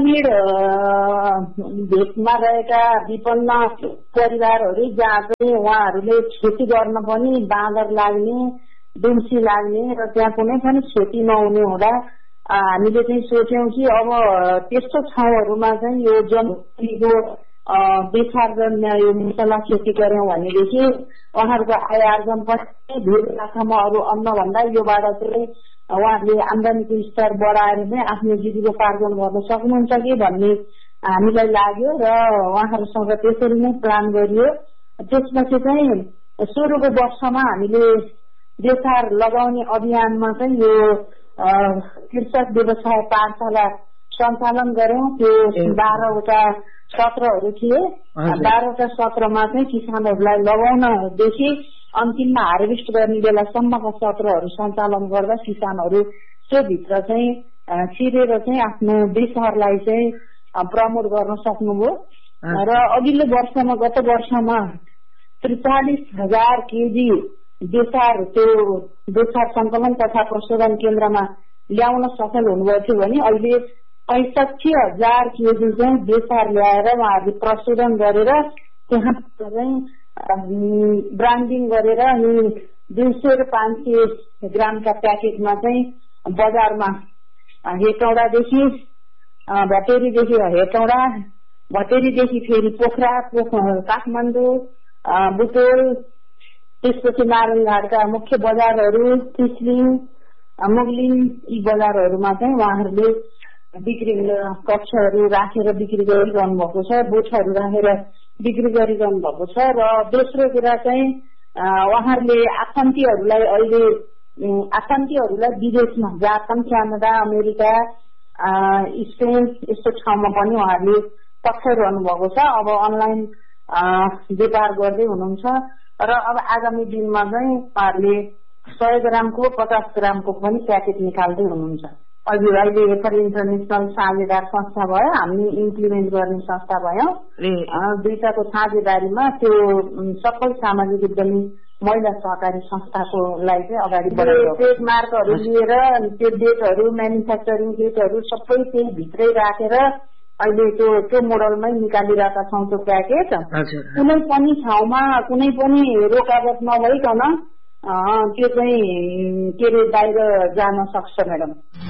ग्रामीण भेगमा रहेका विपन्न परिवारहरू जहाँ चाहिँ उहाँहरूले खेती गर्न पनि बाँदर लाग्ने, दुम्सी लाग्ने र त्यहाँ कुनै पनि खेती नहुने हुँदा हामीले चाहिँ सोच्यौं कि अब त्यस्तो ठाउँहरूमा चाहिँ यो जमिनको बेसार्जन यो मसला खेती गर्यौं भनेदेखि उहाँहरूको आय आर्जन पनि धेरै मात्रामा अरू अन्नभन्दा योबाट चाहिँ उहाँहरूले आम्दानीको स्तर बढाएर चाहिँ आफ्नो जीविकोपार्जन गर्न सक्नुहुन्छ कि भन्ने हामीलाई लाग्यो र उहाँहरूसँग त्यसरी नै प्लान गरियो। त्यसपछि चाहिँ सुरुको वर्षमा हामीले बेसार लगाउने अभियानमा चाहिँ यो कृषक व्यवसाय पाठशाला सञ्चालन गर्यौं। त्यो 12वटा सत्रहरू थिए। 12वटा सत्रमा चाहिँ किसानहरूलाई लगाउनदेखि अन्तिममा हार्भेस्ट गर्ने बेलासम्मका सत्रहरू सञ्चालन गर्दा किसानहरू त्यो भित्र चाहिँ छिरेर चाहिँ आफ्नो बेसारलाई चाहिँ प्रमोट गर्न सक्नुभयो र अघिल्लो वर्षमा गत वर्षमा 43,000 केजी बेसार त्यो बेसार संकलन तथा प्रशोधन केन्द्रमा ल्याउन सफल हुनुभएको थियो भने अहिले 65,000 केजी चाहिँ बेसार ल्याएर उहाँहरूले प्रशोधन गरेर त्यहाँ चाहिँ ब्रान्डिङ गरेर अनि 200 र 500 ग्रामका प्याकेटमा चाहिँ बजारमा हेटौडादेखि भटेरीदेखि हेटौडा, भटेरीदेखि फेरि पोखरा, काठमाडौँ, बुटोल, त्यसपछि नारायणघाटका मुख्य बजारहरू, तिस्लिङ, मुगलिङ यी बजारहरूमा चाहिँ उहाँहरूले बिक्री कक्षहरू राखेर बिक्री गरिरहनु भएको छ, बोटहरू राखेर बिक्री गरिरहनु भएको छ। र दोस्रो कुरा चाहिँ उहाँहरूले आफन्तीहरूलाई विदेशमा जापान, क्यानाडा, अमेरिका, स्पेन यस्तो ठाउँमा पनि उहाँहरूले पठाइरहनु भएको छ। अब अनलाइन व्यापार गर्दै हुनुहुन्छ र अब आगामी दिनमा चाहिँ उहाँहरूले 100 ग्रामको 50 ग्रामको पनि प्याकेट निकाल्दै हुनुहुन्छ। अहिले एफर इन्टरनेसनल साझेदार संस्था भयो, हामी इम्प्लिमेन्ट गर्ने संस्था भयो। दुईटाको साझेदारीमा त्यो सबै सामाजिक उद्यमी महिला सहकारी संस्थाको लागि चाहिँ अगाडि बढाइयो। ट्रेड मार्कहरू लिएर त्यो डेटहरू, म्यानुफ्याक्चरिङ डेटहरू सबै त्यही भित्रै राखेर अहिले त्यो मोडलमै निकालिरहेका छौँ। त्यो प्याकेट कुनै पनि ठाउँमा कुनै पनि रोकावट नभइकन त्यो चाहिँ के अरे बाहिर जान सक्छ म्याडम।